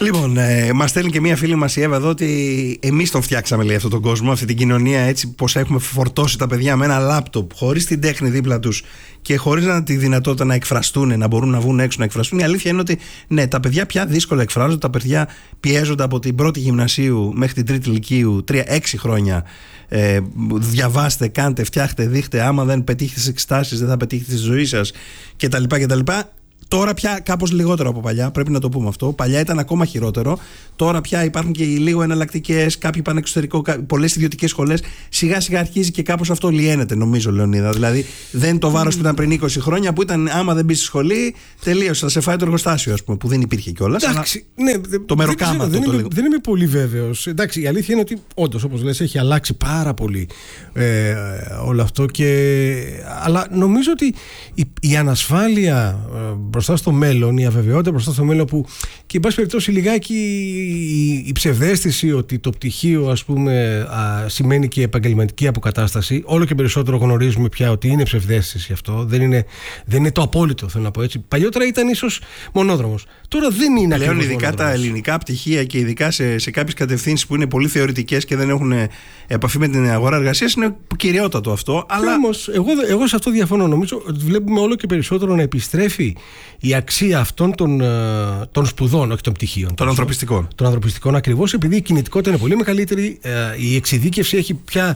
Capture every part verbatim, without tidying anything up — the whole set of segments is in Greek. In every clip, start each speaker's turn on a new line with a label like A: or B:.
A: Λοιπόν, ε, μας στέλνει και μία φίλη μας η Εύα εδώ ότι εμείς τον φτιάξαμε, λέει, αυτόν τον κόσμο, αυτή την κοινωνία, έτσι πως έχουμε φορτώσει τα παιδιά με ένα λάπτοπ χωρίς την τέχνη δίπλα τους και χωρίς να τη δυνατότητα να εκφραστούν, να μπορούν να βγουν έξω να εκφραστούν. Η αλήθεια είναι ότι ναι, τα παιδιά πια δύσκολα εκφράζονται, τα παιδιά πιέζονται από την πρώτη γυμνασίου μέχρι την τρίτη λυκείου, τρία έξι χρόνια. Ε, διαβάστε, κάντε, φτιάχτε, δείχτε. Άμα δεν πετύχετε τις εξετάσεις, δεν θα πετύχετε τη ζωή σας κτλ. κτλ. Τώρα πια κάπως λιγότερο από παλιά, πρέπει να το πούμε αυτό. Παλιά ήταν ακόμα χειρότερο. Τώρα πια υπάρχουν και λίγο εναλλακτικές, κάποιοι πάνε εξωτερικό, πολλές ιδιωτικές σχολές. Σιγά σιγά αρχίζει και κάπως αυτό λιένεται, νομίζω, Λεωνίδα. Δηλαδή δεν το βάρος που ήταν πριν είκοσι χρόνια, που ήταν άμα δεν μπει στη σχολή, τελείωσε. Θα σε φάει το εργοστάσιο, ας πούμε, που δεν υπήρχε κιόλας.
B: Εντάξει, ναι,
A: το μεροκάμα.
B: Δεν, δεν, είμαι, δεν είμαι πολύ βέβαιος. Εντάξει, η αλήθεια είναι ότι όντως, όπως λες, έχει αλλάξει πάρα πολύ ε, όλο αυτό. Και, αλλά νομίζω ότι η, η ανασφάλεια ε, μπροστά στο μέλλον, η αβεβαιότητα μπροστά στο μέλλον, που και εν πάση περιπτώσει λιγάκι η, η ψευδαίσθηση ότι το πτυχίο, ας πούμε, α, σημαίνει και επαγγελματική αποκατάσταση. Όλο και περισσότερο γνωρίζουμε πια ότι είναι ψευδαίσθηση αυτό. Δεν είναι, δεν είναι το απόλυτο, θέλω να πω έτσι. Παλιότερα ήταν ίσως μονόδρομος. Τώρα δεν είναι.
A: Πλέον ειδικά μονόδρομος. Τα ελληνικά πτυχία και ειδικά σε, σε κάποιες κατευθύνσεις που είναι πολύ θεωρητικές και δεν έχουν επαφή με την αγορά εργασίας, είναι κυριότατο αυτό. Αλλά...
B: Όμως, εγώ, εγώ σε αυτό διαφωνώ. Νομίζω ότι βλέπουμε όλο και περισσότερο να επιστρέφει η αξία αυτών των, των σπουδών, όχι των πτυχίων.
A: Των ανθρωπιστικών.
B: Των ανθρωπιστικών, ακριβώς επειδή η κινητικότητα είναι πολύ μεγαλύτερη, η εξειδίκευση έχει πια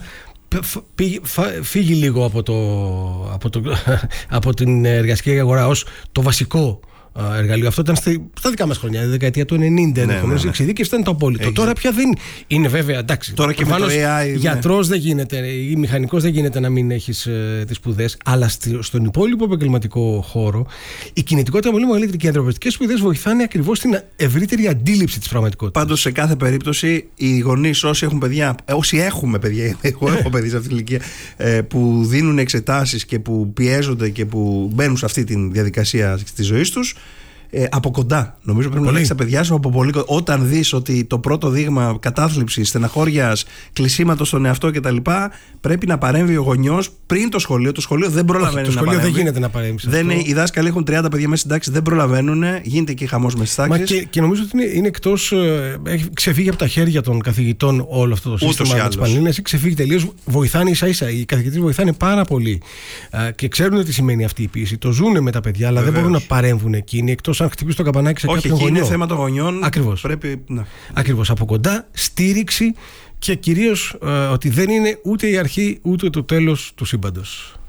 B: φύγει λίγο από, το, από, το, από την εργασιακή αγορά ως το βασικό εργαλείο. Αυτό ήταν στη, στα δικά μας χρόνια, η δεκαετία του ενενήντα. Ναι, ναι, ναι. Η εξειδίκευση ήταν το απόλυτο. Έχεις... Τώρα πια δεν είναι, βέβαια. Εντάξει,
A: τώρα και με το έι άι.
B: Γιατρός ναι. δεν γίνεται, ή μηχανικός δεν γίνεται να μην έχεις ε, τις σπουδές. Αλλά στη, στον υπόλοιπο επαγγελματικό χώρο η κινητικότητα είναι πολύ μεγαλύτερη και οι ανθρωπιστικές σπουδές βοηθάνε ακριβώς στην ευρύτερη αντίληψη της πραγματικότητας.
A: Πάντως, σε κάθε περίπτωση, οι γονείς, όσοι έχουν παιδιά, όσοι έχουμε παιδιά, εγώ έχω παιδί σε αυτή την ηλικία, ε, που δίνουν εξετάσεις και που πιέζονται και που μπαίνουν σε αυτή τη διαδικασία τη ζωή τους. Ε, από κοντά. Νομίζω πρέπει πολύ. να λέξει τα παιδιά σου από πολύ κοντά. Όταν δεις ότι το πρώτο δείγμα κατάθλιψης, στεναχώριας, κλεισίματος στον εαυτό κτλ., πρέπει να παρέμβει ο γονιός πριν το σχολείο. Το σχολείο δεν προλαβαίνει.
B: Όχι, το
A: να
B: σχολείο
A: παρέμβει.
B: δεν γίνεται να παρέμβει.
A: Δεν είναι, οι δάσκαλοι έχουν τριάντα παιδιά μέσα στην τάξη, δεν προλαβαίνουν. Γίνεται και χαμός μέσα στις τάξεις.
B: Και, και νομίζω ότι είναι, είναι εκτός. Ε, έχει ξεφύγει από τα χέρια των καθηγητών όλο αυτό το σύστημα της Πανελλήνιας. Έχει ξεφύγει τελείως. Βοηθάνε ίσα ίσα. Οι καθηγητές βοηθάνε πάρα πολύ ε, και ξέρουν τι σημαίνει αυτή η πίεση. Το ζουν με τα παιδιά, αλλά Βεβαίως. δεν μπορούν να παρέμβουν εκείνοι εκτός αν χτυπήσει το καπανάκι σε κάποιον γονιό.
A: Όχι, είναι θέμα των γονιών.
B: Ακριβώς.
A: Πρέπει, ναι.
B: Ακριβώς. Από κοντά, στήριξη και κυρίως ε, ότι δεν είναι ούτε η αρχή ούτε το τέλος του σύμπαντος.